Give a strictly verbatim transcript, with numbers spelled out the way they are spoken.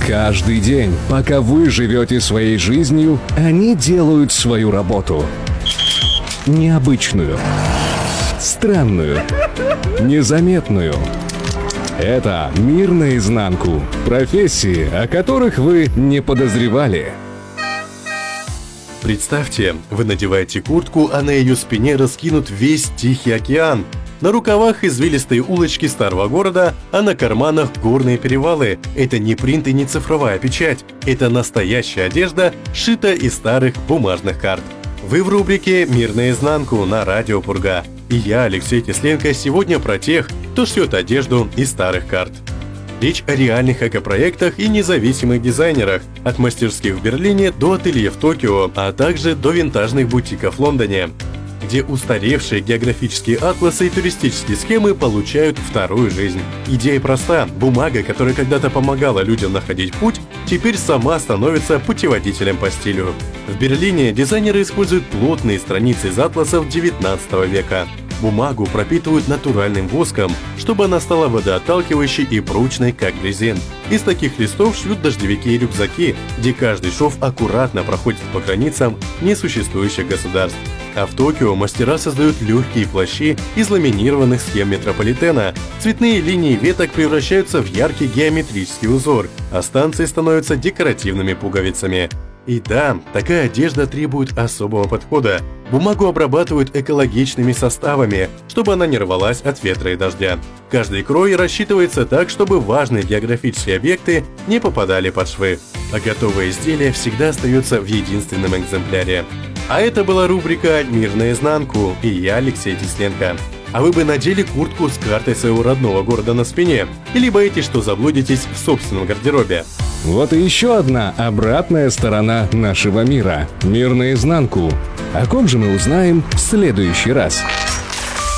Каждый день, пока вы живете своей жизнью, они делают свою работу. Необычную, странную, незаметную. Это «Мир наизнанку». Профессии, о которых вы не подозревали. Представьте, вы надеваете куртку, а на ее спине раскинут весь Тихий океан. На рукавах извилистые улочки старого города, а на карманах горные перевалы. Это не принт и не цифровая печать. Это настоящая одежда, сшита из старых бумажных карт. Вы в рубрике «Мир наизнанку» на радио Пурга. И я, Алексей Тесленко, сегодня про тех, кто шьет одежду из старых карт. Речь о реальных экопроектах и независимых дизайнерах, от мастерских в Берлине до ателье в Токио, а также до винтажных бутиков в Лондоне, где устаревшие географические атласы и туристические схемы получают вторую жизнь. Идея проста. Бумага, которая когда-то помогала людям находить путь, теперь сама становится путеводителем по стилю. В Берлине дизайнеры используют плотные страницы из атласов девятнадцатого века. Бумагу пропитывают натуральным воском, чтобы она стала водоотталкивающей и прочной, как резин. Из таких листов шьют дождевики и рюкзаки, где каждый шов аккуратно проходит по границам несуществующих государств. А в Токио мастера создают легкие плащи из ламинированных схем метрополитена. Цветные линии веток превращаются в яркий геометрический узор, а станции становятся декоративными пуговицами. И да, такая одежда требует особого подхода. Бумагу обрабатывают экологичными составами, чтобы она не рвалась от ветра и дождя. Каждый крой рассчитывается так, чтобы важные географические объекты не попадали под швы. А готовое изделие всегда остается в единственном экземпляре. А это была рубрика «Мир наизнанку» и я, Алексей Тесленко. А вы бы надели куртку с картой своего родного города на спине? Или боитесь, что заблудитесь в собственном гардеробе? Вот и еще одна обратная сторона нашего мира. Мир наизнанку. О ком же мы узнаем в следующий раз?